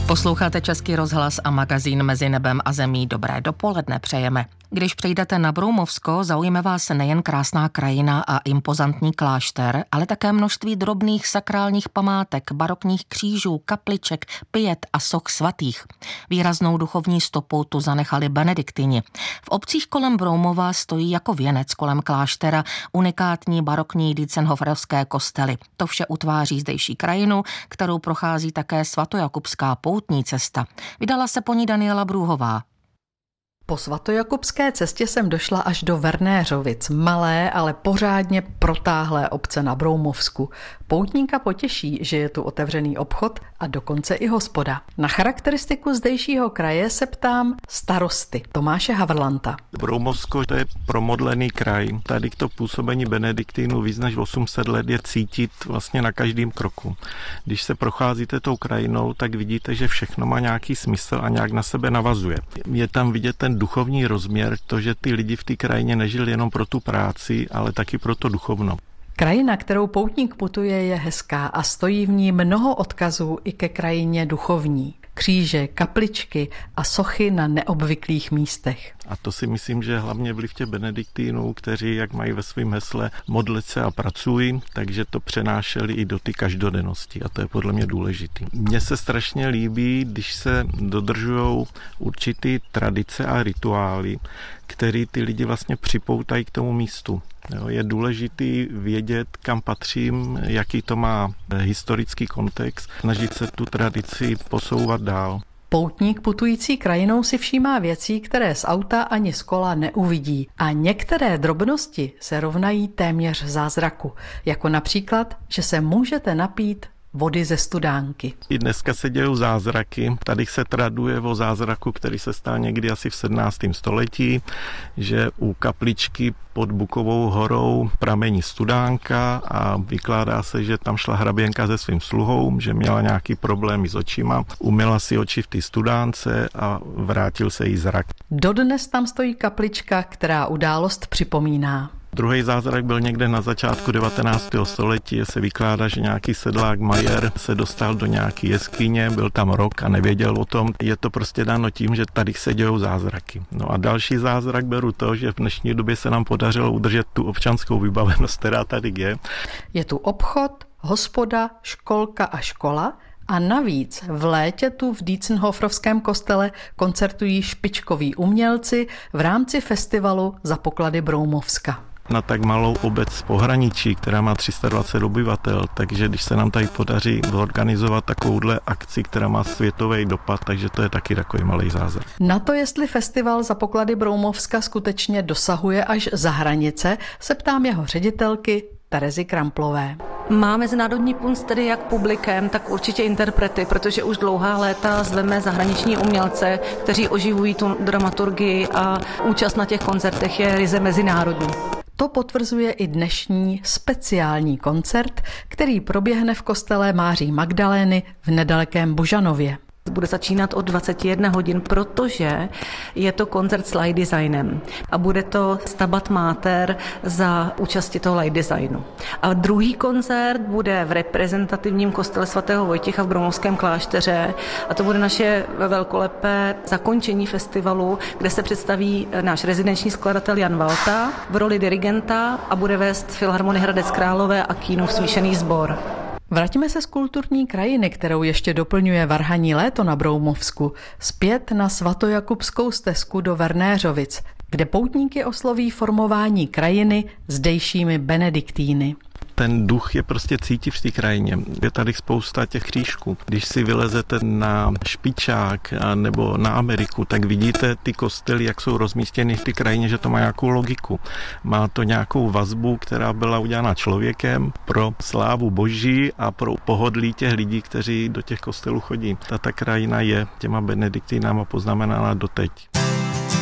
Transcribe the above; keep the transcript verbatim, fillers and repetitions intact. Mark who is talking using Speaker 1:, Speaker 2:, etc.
Speaker 1: Posloucháte Český rozhlas a magazín Mezi nebem a zemí. Dobré dopoledne přejeme. Když přejdete na Broumovsko, zaujme vás nejen krásná krajina a impozantní klášter, ale také množství drobných sakrálních památek, barokních křížů, kapliček, piet a soch svatých. Výraznou duchovní stopu tu zanechali benediktini. V obcích kolem Broumova stojí jako věnec kolem kláštera unikátní barokní dietzenhoferovské kostely. To vše utváří zdejší krajinu, kterou prochází také svatojakubská poutní cesta. Vydala se po ní Daniela Brůhová.
Speaker 2: Po svatojakubské cestě jsem došla až do Vernéřovic, malé, ale pořádně protáhlé obce na Broumovsku. Poutníka potěší, že je tu otevřený obchod a dokonce i hospoda. Na charakteristiku zdejšího kraje se ptám starosty Tomáše Havrlanta.
Speaker 3: Broumovsko to je promodlený kraj. Tady to působení benediktínů víc než osm set let je cítit vlastně na každém kroku. Když se procházíte tou krajinou, tak vidíte, že všechno má nějaký smysl a nějak na sebe navazuje. Je tam vidět ten duchovní rozměr, to, že ty lidi v té krajině nežili jenom pro tu práci, ale taky pro to duchovno.
Speaker 2: Krajina, kterou poutník putuje, je hezká a stojí v ní mnoho odkazů i ke krajině duchovní. Kříže, kapličky a sochy na neobvyklých místech.
Speaker 3: A to si myslím, že hlavně vliv těch benediktínů, kteří, jak mají ve svém hesle, modlit se a pracují, takže to přenášeli i do ty každodennosti a to je podle mě důležitý. Mně se strašně líbí, když se dodržují určitý tradice a rituály, který ty lidi vlastně připoutají k tomu místu. Jo, je důležitý vědět, kam patřím, jaký to má historický kontext, snažit se tu tradici posouvat dál.
Speaker 2: Poutník putující krajinou si všímá věcí, které z auta ani z kola neuvidí. A některé drobnosti se rovnají téměř zázraku. Jako například, že se můžete napít vody ze studánky.
Speaker 3: I dneska se dějou zázraky. Tady se traduje o zázraku, který se stal někdy asi v sedmnáctém století, že u kapličky pod Bukovou horou pramení studánka a vykládá se, že tam šla hraběnka se svým sluhou, že měla nějaký problémy s očima, umyla si oči v té studánce a vrátil se jí zrak.
Speaker 2: Dodnes tam stojí kaplička, která událost připomíná.
Speaker 3: Druhý zázrak byl někde na začátku devatenáctého století, se vykládá, že nějaký sedlák Majer se dostal do nějaké jeskyně, byl tam rok a nevěděl o tom. Je to prostě dáno tím, že tady se dějou zázraky. No a další zázrak beru to, že v dnešní době se nám podařilo udržet tu občanskou vybavenost, která tady je.
Speaker 2: Je tu obchod, hospoda, školka a škola. A navíc v létě tu v Dietzenhoferovském kostele koncertují špičkoví umělci v rámci festivalu Za poklady Broumovska.
Speaker 3: Na tak malou obec pohraničí, která má tři sta dvacet obyvatel, takže když se nám tady podaří zorganizovat takovouhle akci, která má světový dopad, takže to je taky takový malý zázrak.
Speaker 2: Na to, jestli festival Za poklady Broumovska skutečně dosahuje až za hranice, se ptám jeho ředitelky Terezy Kramplové.
Speaker 4: Má mezinárodní punc tedy jak publikem, tak určitě interprety, protože už dlouhá léta zveme zahraniční umělce, kteří oživují tu dramaturgii a účast na těch koncertech je ryze mezinárodní.
Speaker 2: To potvrzuje i dnešní speciální koncert, který proběhne v kostele Máří Magdalény v nedalekém Božanově.
Speaker 4: Bude začínat od dvacet jedna hodin, protože je to koncert s light designem a bude to Stabat Mater za účasti toho light designu. A druhý koncert bude v reprezentativním kostele svatého Vojtěcha v Broumovském klášteře a to bude naše velkolepé zakončení festivalu, kde se představí náš rezidenční skladatel Jan Valta v roli dirigenta a bude vést Filharmonie Hradec Králové a Kínův smíšený sbor.
Speaker 2: Vraťme se z kulturní krajiny, kterou ještě doplňuje varhanní léto na Broumovsku, zpět na svatojakubskou stezku do Vernéřovic, kde poutníky osloví formování krajiny zdejšími benediktíny.
Speaker 3: Ten duch je prostě cítit v té krajině. Je tady spousta těch křížků. Když si vylezete na Špičák nebo na Ameriku, tak vidíte ty kostely, jak jsou rozmístěny v té krajině, že to má nějakou logiku. Má to nějakou vazbu, která byla udělána člověkem pro slávu Boží a pro pohodlí těch lidí, kteří do těch kostelů chodí. Ta, ta krajina je těma benediktínama poznamenána doteď.